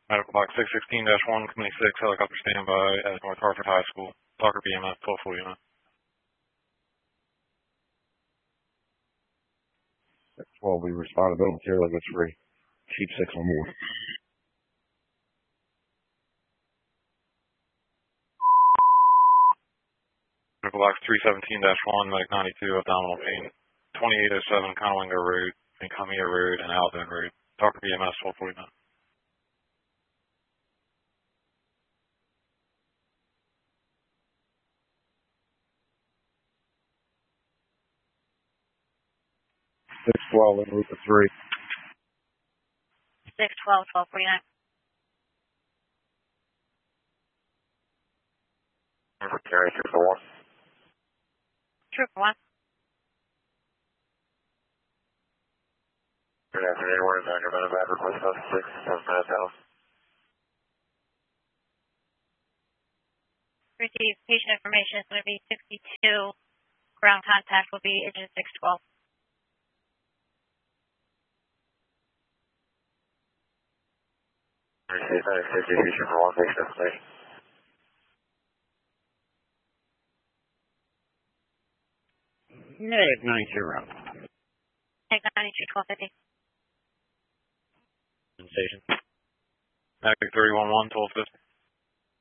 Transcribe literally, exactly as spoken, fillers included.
Medical box six sixteen dash one, Company six, helicopter standby at North Hartford High School. Talker B M S, twelve forty unit. twelve, we responded momentarily with three. Keep six on board. Medical box three seventeen dash one, Medic ninety-two, abdominal pain. twenty-eight oh seven, Conowingo Road, Incomia Road, and Alvin Road. Talker B M S, twelve forty unit. six twelve, en route to three. six twelve, twelve forty-nine. Carry Trooper one. Trooper one. Good afternoon, what is on your medevac request on six, seven minutes out? Receive patient information is going to be sixty-two. Ground contact will be engine six twelve. Receive medic safety feature for one patient information. Medic nine zero. Take ninety-two, twelve fifty. Station. Medic three one one, twelve fifty.